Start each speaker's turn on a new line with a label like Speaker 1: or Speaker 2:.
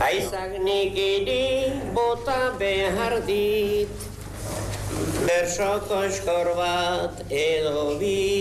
Speaker 1: Aizak nikiri bota behar dit, berso koskor bat edo bi.